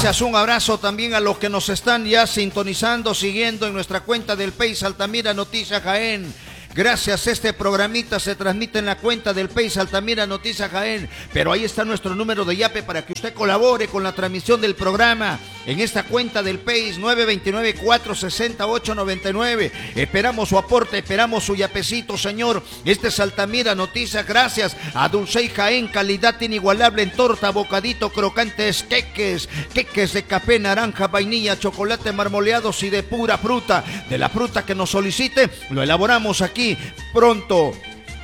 Un abrazo también a los que nos están ya sintonizando, siguiendo en nuestra cuenta del País Altamira Noticias Jaén. Gracias, este programita se transmite en la cuenta del País Altamira Noticias Jaén, pero ahí está nuestro número de yape para que usted colabore con la transmisión del programa en esta cuenta del País 929-460-899. Esperamos su aporte, esperamos su yapecito, señor. Este es Altamira Noticias, gracias a Dulcey Jaén, calidad inigualable en torta, bocadito, crocantes, queques de café, naranja, vainilla, chocolate marmoleados y de pura fruta. De la fruta que nos solicite, lo elaboramos aquí pronto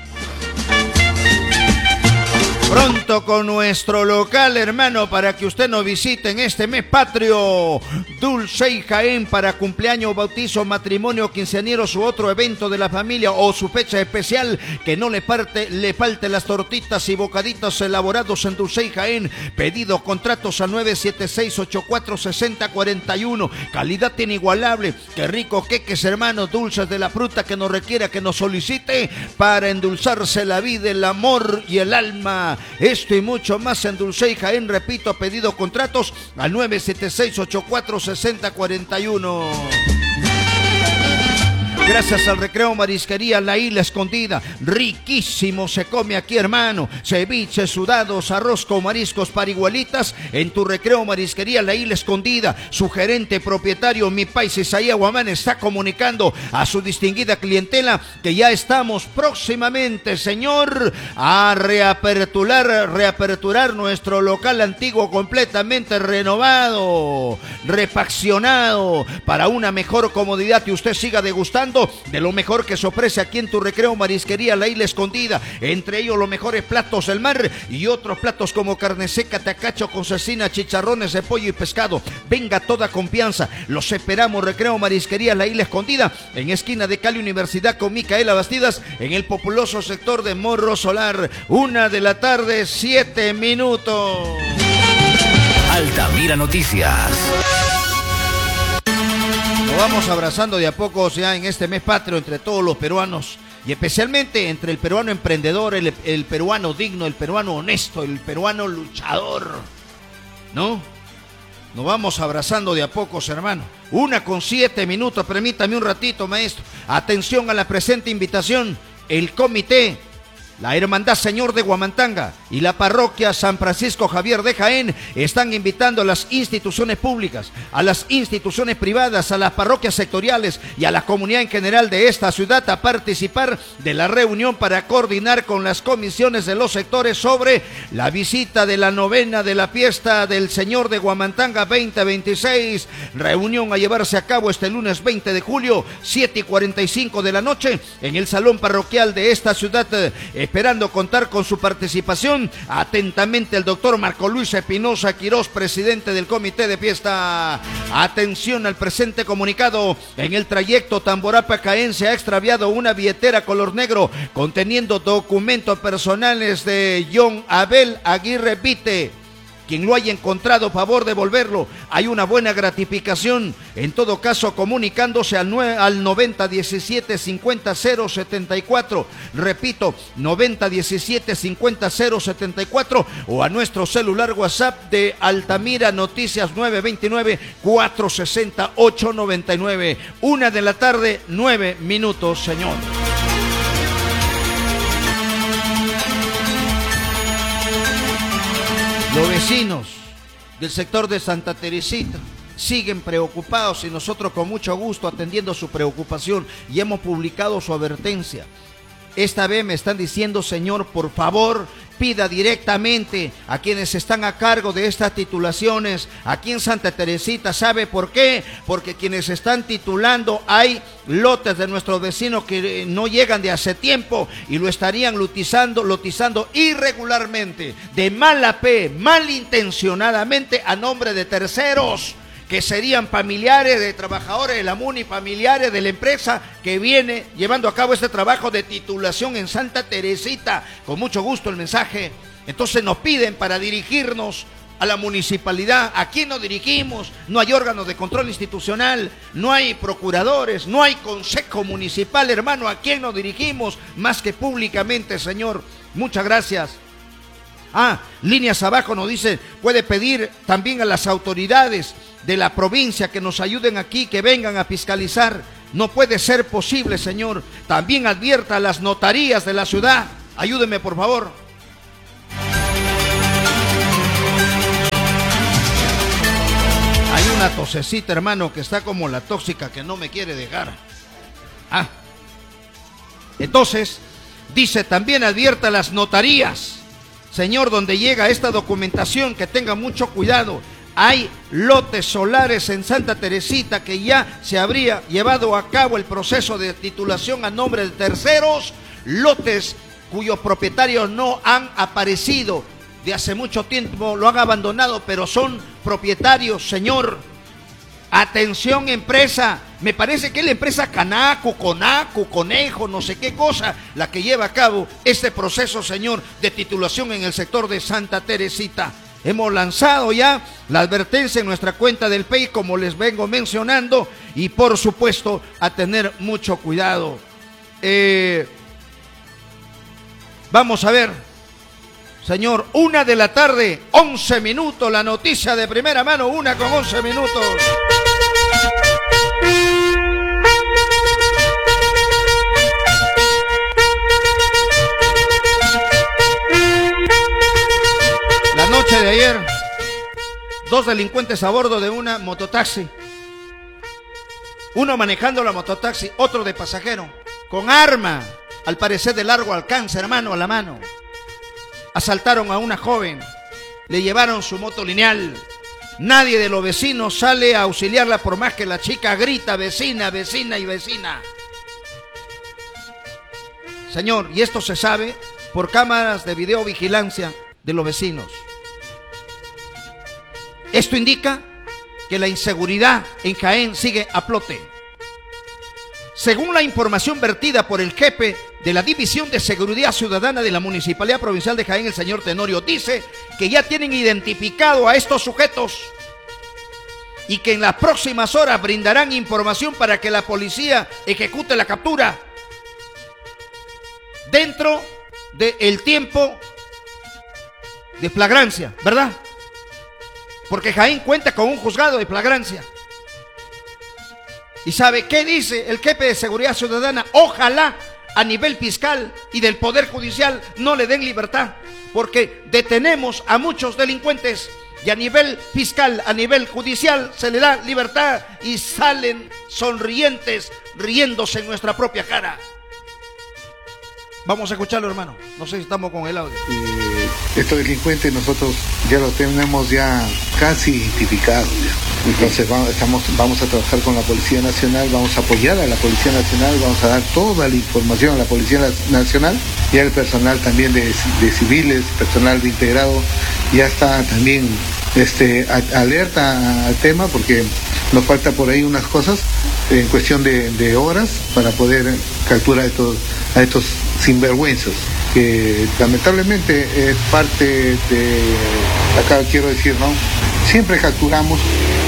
con nuestro local, hermano, para que usted nos visite en este mes patrio. Dulcey Jaén, para cumpleaños, bautizo, matrimonio, quinceañeros u otro evento de la familia o su fecha especial, que no le falte las tortitas y bocaditos elaborados en Dulcey Jaén. Pedido, contratos al 976-8460-41. Calidad inigualable. Qué rico queques, hermanos, dulces de la fruta que nos requiera, que nos solicite para endulzarse la vida, el amor y el alma. Esto y mucho más en Dulcey Jaén, repito, pedido, contratos al 976-8460-41. Gracias al Recreo Marisquería La Isla Escondida. Riquísimo se come aquí, hermano. Ceviche, sudados, arroz con mariscos, parihuelitas en tu Recreo Marisquería La Isla Escondida. Su gerente propietario, mi país Isaías Guamán, está comunicando a su distinguida clientela que ya estamos próximamente, señor, a reaperturar nuestro local antiguo completamente renovado, refaccionado, para una mejor comodidad y usted siga degustando de lo mejor que se ofrece aquí en tu Recreo Marisquería La Isla Escondida, entre ellos los mejores platos del mar y otros platos como carne seca, tacacho con cecina, chicharrones de pollo y pescado. Venga, toda confianza, los esperamos. Recreo Marisquería La Isla Escondida, en esquina de Cali Universidad con Micaela Bastidas, en el populoso sector de Morro Solar. 1:07 p.m. Altamira Noticias. Nos vamos abrazando de a poco ya en este mes patrio entre todos los peruanos y especialmente entre el peruano emprendedor, el peruano digno, el peruano honesto, el peruano luchador, ¿no? Nos vamos abrazando de a pocos, hermano. 1:07 p.m, permítame un ratito, maestro. Atención a la presente invitación. El comité, la Hermandad Señor de Huamantanga y la Parroquia San Francisco Javier de Jaén están invitando a las instituciones públicas, a las instituciones privadas, a las parroquias sectoriales y a la comunidad en general de esta ciudad a participar de la reunión para coordinar con las comisiones de los sectores sobre la visita de la novena de la fiesta del Señor de Huamantanga 2026. Reunión a llevarse a cabo este lunes 20 de julio, 7:45 de la noche, en el Salón Parroquial de esta ciudad, esperando contar con su participación. Atentamente el doctor Marco Luis Espinosa Quirós, presidente del comité de fiesta. Atención al presente comunicado. En el trayecto Tamborapa-Caén se ha extraviado una billetera color negro conteniendo documentos personales de John Abel Aguirre Vite. Quien lo haya encontrado, favor de devolverlo. Hay una buena gratificación. En todo caso, comunicándose al 9017-50074. Repito, 9017-50074 o a nuestro celular WhatsApp de Altamira Noticias 929-460-899. 1:09 p.m, señor. Los vecinos del sector de Santa Teresita siguen preocupados y nosotros con mucho gusto atendiendo su preocupación y hemos publicado su advertencia. Esta vez me están diciendo, señor, por favor, pida directamente a quienes están a cargo de estas titulaciones aquí en Santa Teresita. ¿Sabe por qué? Porque quienes están titulando, hay lotes de nuestros vecinos que no llegan de hace tiempo y lo estarían lotizando irregularmente, de mala fe, malintencionadamente, a nombre de terceros, que serían familiares de trabajadores de la MUNI, familiares de la empresa que viene llevando a cabo este trabajo de titulación en Santa Teresita. Con mucho gusto el mensaje. Entonces nos piden para dirigirnos a la municipalidad. ¿A quién nos dirigimos? No hay órganos de control institucional, no hay procuradores, no hay consejo municipal, hermano. ¿A quién nos dirigimos? Más que públicamente, señor. Muchas gracias. Líneas abajo nos dice, puede pedir también a las autoridades de la provincia que nos ayuden aquí, que vengan a fiscalizar. No puede ser posible, señor. También advierta a las notarías de la ciudad. Ayúdeme, por favor. Hay una tosecita, hermano, que está como la tóxica que no me quiere dejar. Entonces, dice, también advierta a las notarías. Señor, donde llega esta documentación, que tenga mucho cuidado. Hay lotes solares en Santa Teresita que ya se habría llevado a cabo el proceso de titulación a nombre de terceros, lotes cuyos propietarios no han aparecido de hace mucho tiempo, lo han abandonado, pero son propietarios, señor. Atención, empresa, me parece que es la empresa Canaco, Conejo, no sé qué cosa, la que lleva a cabo este proceso, señor, de titulación en el sector de Santa Teresita. Hemos lanzado ya la advertencia en nuestra cuenta del PEI, como les vengo mencionando, y por supuesto a tener mucho cuidado. Vamos a ver, señor, 1:11 p.m, la noticia de primera mano, 1:11 p.m. La noche de ayer, 2 delincuentes a bordo de una mototaxi. Uno manejando la mototaxi, otro de pasajero, con arma, al parecer de largo alcance, hermano, a la mano. Asaltaron a una joven, le llevaron su moto lineal. Nadie de los vecinos sale a auxiliarla por más que la chica grita, vecina, vecina y vecina. Señor, y esto se sabe por cámaras de videovigilancia de los vecinos. Esto indica que la inseguridad en Jaén sigue a flote. Según la información vertida por el jefe de la División de Seguridad Ciudadana de la Municipalidad Provincial de Jaén, el señor Tenorio, dice que ya tienen identificado a estos sujetos y que en las próximas horas brindarán información para que la policía ejecute la captura dentro del tiempo de flagrancia, ¿verdad? Porque Jaén cuenta con un juzgado de flagrancia. ¿Y sabe qué dice el jefe de Seguridad Ciudadana? Ojalá a nivel fiscal y del Poder Judicial no le den libertad, porque detenemos a muchos delincuentes y a nivel fiscal, a nivel judicial se le da libertad y salen sonrientes, riéndose en nuestra propia cara. Vamos a escucharlo, hermano. No sé si estamos con el audio. Estos delincuentes nosotros ya los tenemos ya casi identificados. Entonces vamos a trabajar con la Policía Nacional, vamos a apoyar a la Policía Nacional, vamos a dar toda la información a la Policía Nacional y al personal también de civiles, personal de integrado, ya está también alerta al tema porque nos falta por ahí unas cosas en cuestión de horas para poder capturar a estos sinvergüenzas, que lamentablemente es parte de, acá quiero decir, ¿no? Siempre capturamos,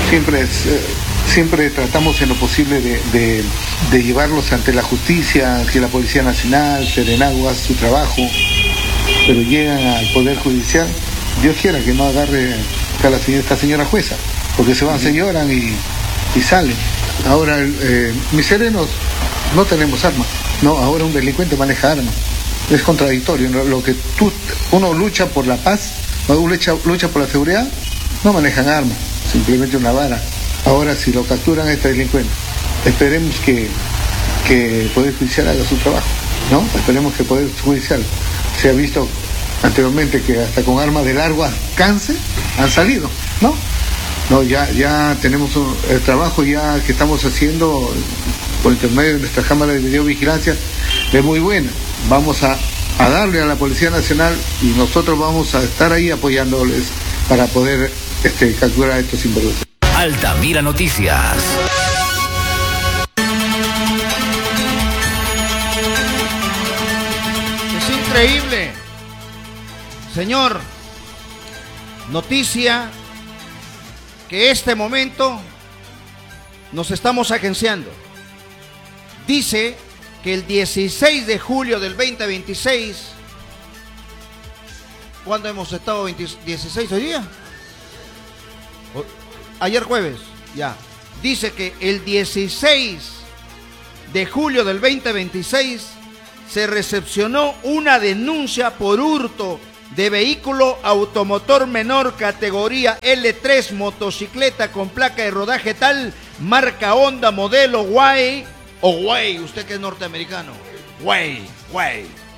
siempre tratamos en lo posible de llevarlos ante la justicia, que la Policía Nacional, Serenagua hace su trabajo, pero llegan al Poder Judicial, Dios quiera que no agarre a esta señora jueza, porque se van, se lloran y salen. Ahora, mis serenos, no tenemos armas. No, ahora un delincuente maneja armas. Es contradictorio. Lo que uno lucha por la paz, lucha por la seguridad, no manejan armas, simplemente una vara. Ahora, si lo capturan a este delincuente, esperemos que el Poder Judicial haga su trabajo, ¿no? Esperemos que el Poder Judicial se ha visto anteriormente que hasta con armas de largo alcance han salido, ¿no? No, ya tenemos el trabajo ya que estamos haciendo por intermedio de nuestra cámara de videovigilancia, es muy buena. Vamos a darle a la Policía Nacional y nosotros vamos a estar ahí apoyándoles para poder capturar a estos sinvergüenzas. Altamira Noticias. Es increíble. Señor, noticia que este momento nos estamos agenciando. Dice que el 16 de julio del 2026 ¿Cuándo hemos estado? 16 hoy día. Ayer jueves, ya. Dice que el 16 de julio del 2026 se recepcionó una denuncia por hurto de vehículo automotor menor categoría L3, motocicleta con placa de rodaje tal, marca Honda, modelo Way, o Way, usted que es norteamericano, Way.